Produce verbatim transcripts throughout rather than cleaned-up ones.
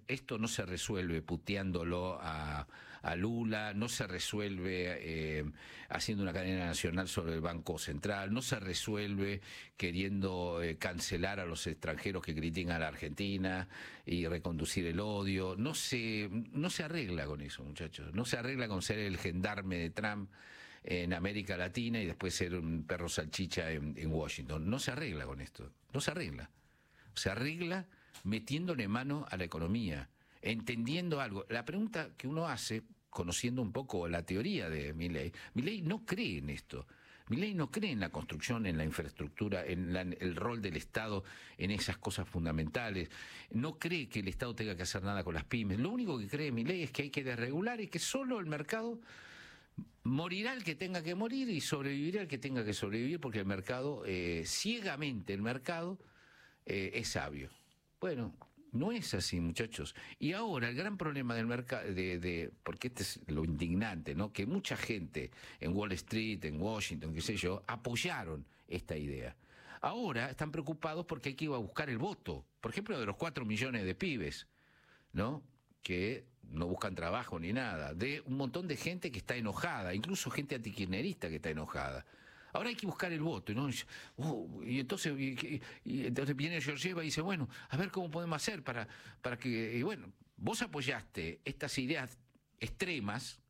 esto no se resuelve puteándolo a, a Lula, no se resuelve eh, haciendo una cadena nacional sobre el Banco Central, no se resuelve queriendo eh, cancelar a los extranjeros que critican a la Argentina y reconducir el odio. No se, no se arregla con eso, muchachos. No se arregla con ser el gendarme de Trump en América Latina y después ser un perro salchicha en, en Washington. No se arregla con esto, no se arregla. Se arregla metiéndole mano a la economía, entendiendo algo. La pregunta que uno hace, conociendo un poco la teoría de Milei, Milei no cree en esto. Milei no cree en la construcción, en la infraestructura, en la, el rol del Estado, en esas cosas fundamentales. No cree que el Estado tenga que hacer nada con las pymes. Lo único que cree Milei es que hay que desregular y que solo el mercado morirá el que tenga que morir y sobrevivirá el que tenga que sobrevivir, porque el mercado, eh, ciegamente el mercado, eh, es sabio. Bueno, no es así, muchachos. Y ahora el gran problema del mercado, de, de, porque este es lo indignante, ¿no? Que mucha gente en Wall Street, en Washington, qué sé yo, apoyaron esta idea. Ahora están preocupados porque hay que ir a buscar el voto, por ejemplo, de los cuatro millones de pibes, ¿no?, que no buscan trabajo ni nada, de un montón de gente que está enojada, incluso gente antikirchnerista que está enojada. Ahora hay que buscar el voto, ¿no? Uh, y entonces y, y entonces viene Georgieva y dice, bueno, a ver cómo podemos hacer para, para que... Y bueno, vos apoyaste estas ideas extremas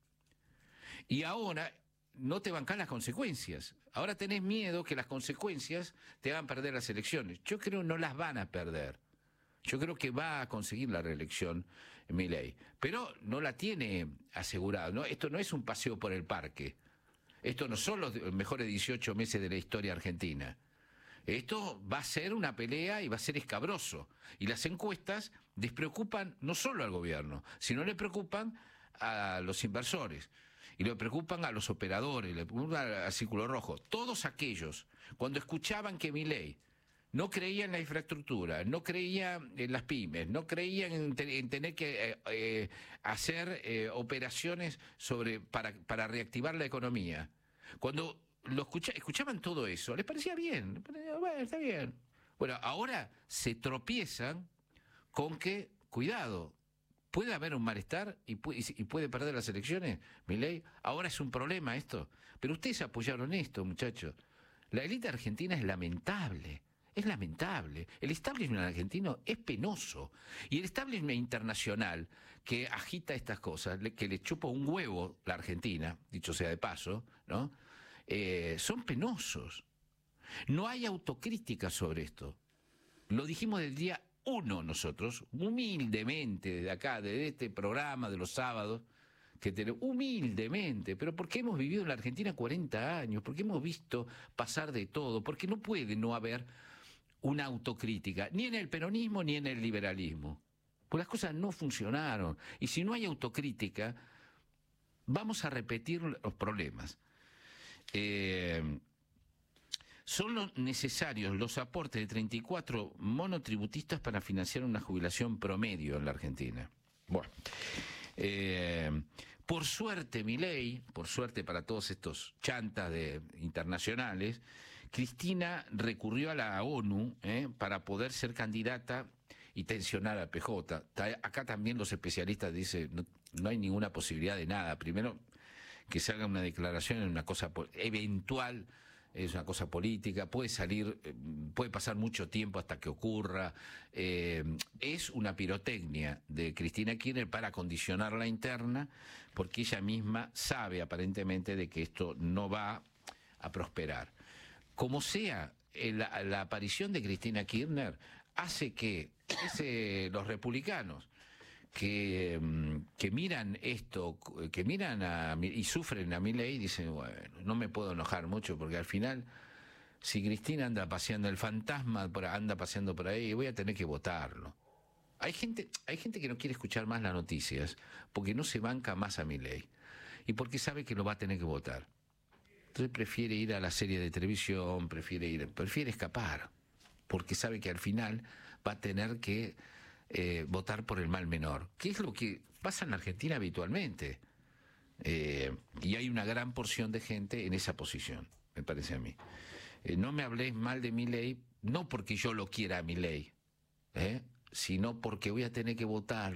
y ahora no te bancás las consecuencias. Ahora tenés miedo que las consecuencias te hagan perder las elecciones. Yo creo que no las van a perder. Yo creo que va a conseguir la reelección Milei, pero no la tiene asegurada, ¿no? Esto no es un paseo por el parque. Esto no son los mejores dieciocho meses de la historia argentina. Esto va a ser una pelea y va a ser escabroso. Y las encuestas despreocupan no solo al gobierno, sino le preocupan a los inversores. Y le preocupan a los operadores, le preocupan al Círculo Rojo. Todos aquellos, cuando escuchaban que Milei no creía en la infraestructura, no creía en las pymes, no creían en, te, en tener que eh, eh, hacer eh, operaciones sobre para, para reactivar la economía. Cuando lo escucha, escuchaban todo eso, les parecía bien, les parecía, bueno, está bien. Bueno, ahora se tropiezan con que, cuidado, puede haber un malestar y puede, y puede perder las elecciones, Milei. Ahora es un problema esto. Pero ustedes apoyaron esto, muchachos. La élite argentina es lamentable. Es lamentable. El establishment argentino es penoso. Y el establishment internacional que agita estas cosas, que le chupa un huevo la Argentina, dicho sea de paso, ¿no? Eh, son penosos. No hay autocrítica sobre esto. Lo dijimos del día uno nosotros, humildemente, desde acá, desde este programa de los sábados, que tenemos, humildemente, pero porque hemos vivido en la Argentina cuarenta años, porque hemos visto pasar de todo, porque no puede no haber una autocrítica, ni en el peronismo ni en el liberalismo. Pues las cosas no funcionaron. Y si no hay autocrítica, vamos a repetir los problemas. Eh, son los necesarios los aportes de treinta y cuatro monotributistas para financiar una jubilación promedio en la Argentina. Bueno, eh, por suerte Milei, por suerte para todos estos chantas de, internacionales, Cristina recurrió a la ONU eh, para poder ser candidata y tensionar al P J. Acá también los especialistas dicen no, no hay ninguna posibilidad de nada. Primero, que se haga una declaración en una cosa eventual, es una cosa política, puede salir, puede pasar mucho tiempo hasta que ocurra. Eh, es una pirotecnia de Cristina Kirchner para condicionar la interna, porque ella misma sabe aparentemente de que esto no va a prosperar. Como sea, la, la aparición de Cristina Kirchner hace que ese, los republicanos que, que miran esto, que miran a, y sufren a Milei, dicen, bueno, no me puedo enojar mucho porque al final, si Cristina anda paseando, el fantasma anda paseando por ahí, voy a tener que votarlo. Hay gente, hay gente que no quiere escuchar más las noticias porque no se banca más a Milei y porque sabe que lo va a tener que votar. Entonces prefiere ir a la serie de televisión, prefiere ir, prefiere escapar, porque sabe que al final va a tener que eh, votar por el mal menor, que es lo que pasa en la Argentina habitualmente. Eh, y hay una gran porción de gente en esa posición, me parece a mí. Eh, no me habléis mal de Milei, no porque yo lo quiera a Milei, ¿eh? sino porque voy a tener que votar.